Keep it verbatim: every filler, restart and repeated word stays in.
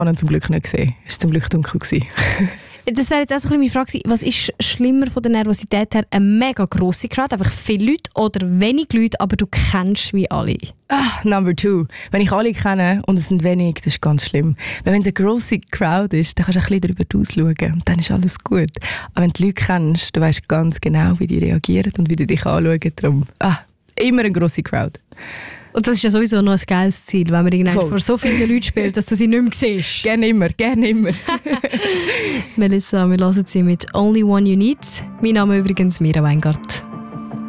Ich habe ihn zum Glück nicht gesehen. Es war zum Glück dunkel. Das wäre jetzt auch so ein bisschen meine Frage gewesen. Was ist schlimmer von der Nervosität her? Eine mega grosse Crowd, einfach viele Leute oder wenig Leute, aber du kennst wie alle? Ah, number two. Wenn ich alle kenne und es sind wenig, das ist ganz schlimm. Weil wenn es eine grosse Crowd ist, dann kannst du ein bisschen darüber ausschauen und dann ist alles gut. Aber wenn du die Leute kennst, du weißt ganz genau, wie die reagieren und wie die dich anschauen. Darum, ah, immer eine grosse Crowd. Und das ist ja sowieso noch ein geiles Ziel, wenn man irgendwann vor so vielen Leuten spielt, dass du sie nicht mehr siehst. Gerne immer, gerne immer. Melissa, wir hören sie mit «Only One You Need». Mein Name übrigens Mira Weingart.